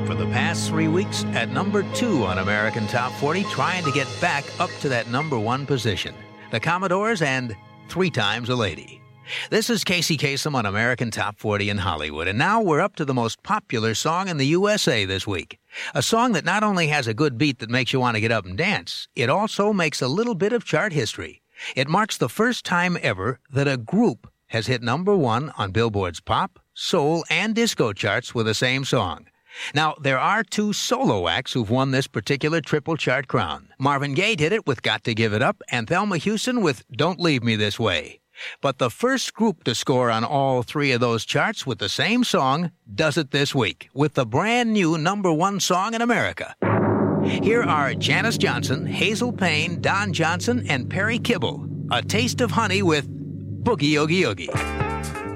for the past 3 weeks at number 2 on American Top 40, trying to get back up to that number 1 position. The Commodores and 3 Times a Lady. This is Casey Kasem on American Top 40 in Hollywood, and now we're up to the most popular song in the USA this week. A song that not only has a good beat that makes you want to get up and dance, it also makes a little bit of chart history. It marks the first time ever that a group has hit number 1 on Billboard's pop, soul, and disco charts with the same song. Now, there are 2 solo acts who've won this particular triple chart crown. Marvin Gaye did it with Got to Give It Up, and Thelma Houston with Don't Leave Me This Way. But the first group to score on all 3 of those charts with the same song does it this week with the brand new number 1 song in America. Here are Janis Johnson, Hazel Payne, Don Johnson, and Perry Kibble. A Taste of Honey with Boogie Oogie Oogie.